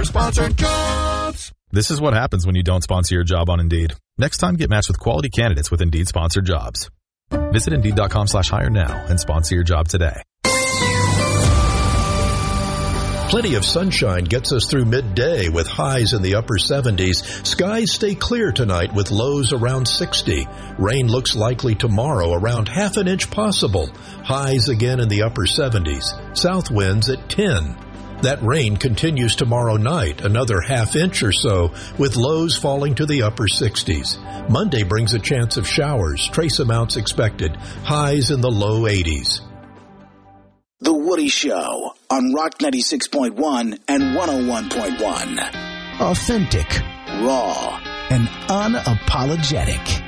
for sponsored jobs. This is what happens when you don't sponsor your job on Indeed. Next time, get matched with quality candidates with Indeed sponsored jobs. Visit Indeed.com/hire now and sponsor your job today. Plenty of sunshine gets us through midday with highs in the upper 70s. Skies stay clear tonight with lows around 60. Rain looks likely tomorrow, around half an inch possible. Highs again in the upper 70s. South winds at 10. That rain continues tomorrow night, another half inch or so, with lows falling to the upper 60s. Monday brings a chance of showers, trace amounts expected, highs in the low 80s. The Woody Show on Rock 96.1 and 101.1. Authentic, raw, and unapologetic.